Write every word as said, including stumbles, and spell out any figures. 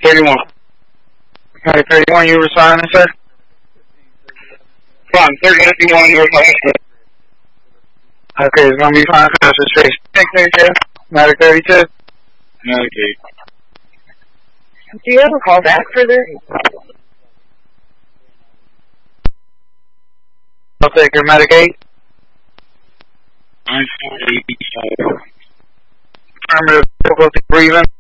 thirty-one. Medic thirty-one, you responding, sir? Fine, thirty fifty-one, you're fine. Okay, it's going to be fine concentration. thirty-two. Medic thirty-two. Medic eight. Do you have a call back for this? I'll take your medic eight. nine four eight. Affirmative, difficulty breathing.